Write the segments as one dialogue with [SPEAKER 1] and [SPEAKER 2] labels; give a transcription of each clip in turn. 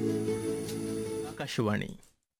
[SPEAKER 1] ஆகாஷவாணி.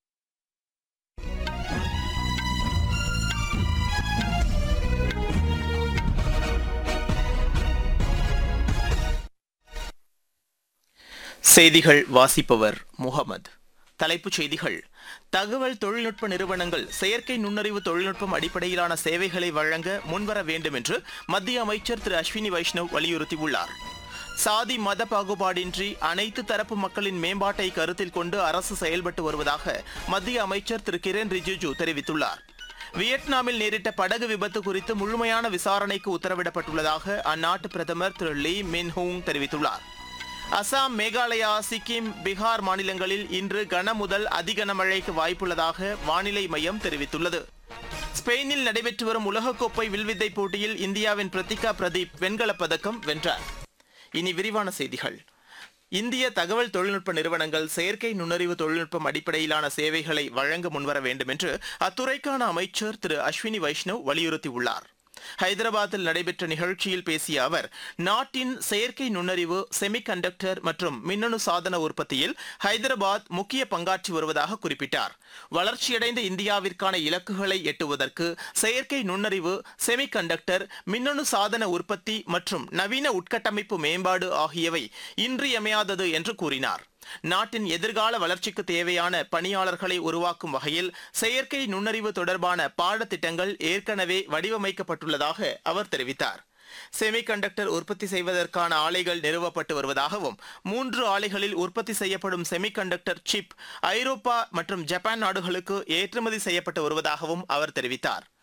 [SPEAKER 1] செய்திகள் வாசிப்பவர் முகமது. தலைப்புச் செய்திகள். தகவல் தொழில்நுட்ப நிறுவனங்கள் செயற்கை நுண்ணறிவு தொழில்நுட்பம் அடிப்படையிலான சேவைகளை வழங்க முன்வர வேண்டும் என்று மத்திய அமைச்சர் திரு அஸ்வினி வைஷ்ணவ் வலியுறுத்தியுள்ளார். சாதி மத பாகுபாடின்றி அனைத்து தரப்பு மக்களின் மேம்பாட்டை கருத்தில் கொண்டு அரசு செயல்பட்டு வருவதாக மத்திய அமைச்சர் திரு கிரண் ரிஜிஜு தெரிவித்துள்ளார். வியட்நாமில் நேரிட்ட படகு விபத்து குறித்து முழுமையான விசாரணைக்கு உத்தரவிடப்பட்டுள்ளதாக அந்நாட்டு பிரதமர் திரு லீ மின் ஹூங் தெரிவித்துள்ளார். அசாம், மேகாலயா, சிக்கிம், பீகார் மாநிலங்களில் இன்று கன முதல் அதிகனமழைக்கு வாய்ப்புள்ளதாக வானிலை மையம் தெரிவித்துள்ளது. ஸ்பெயினில் நடைபெற்று வரும் உலகக்கோப்பை வில்வித்தை போட்டியில் இந்தியாவின் பிரத்திகா பிரதீப் வெண்கலப் பதக்கம் வென்றார். இனி விரிவான செய்திகள். இந்திய தகவல் தொழில்நுட்ப நிறுவனங்கள் செயற்கை நுண்ணறிவு தொழில்நுட்பம் அடிப்படையிலான சேவைகளை வழங்க முன்வர வேண்டும் என்று அத்துறைக்கான அமைச்சர் திரு அஸ்வினி வைஷ்ணவ் வலியுறுத்தியுள்ளார். ஹைதராபாத்தில் நடைபெற்ற நிகழ்ச்சியில் பேசிய அவர், நாட்டின் செயற்கை நுண்ணறிவு, செமிகண்டக்டர் மற்றும் மின்னணு சாதன உற்பத்தியில் ஹைதராபாத் முக்கிய பங்காற்றி வருவதாக குறிப்பிட்டார். வளர்ச்சியடைந்த இந்தியாவிற்கான இலக்குகளை எட்டுவதற்கு செயற்கை நுண்ணறிவு, செமிகண்டக்டர், மின்னணு சாதன உற்பத்தி மற்றும் நவீன உட்கட்டமைப்பு மேம்பாடு ஆகியவை இன்றியமையாதது என்று கூறினார். நாட்டின் எதிர்கால வளர்ச்சிக்கு தேவையான பணியாளர்களை உருவாக்கும் வகையில் செயற்கை நுண்ணறிவு தொடர்பான பாடத்திட்டங்கள் ஏற்கனவே வடிவமைக்கப்பட்டுள்ளதாக அவர் தெரிவித்தார். செமிகண்டக்டர் உற்பத்தி செய்வதற்கான ஆலைகள் நிறுவப்பட்டு வருவதாகவும் 3 ஆலைகளில் உற்பத்தி செய்யப்படும் செமிகண்டக்டர் சிப் ஐரோப்பா மற்றும் ஜப்பான் நாடுகளுக்கு ஏற்றுமதி செய்யப்பட்டு வருவதாகவும் அவர் தெரிவித்தார்.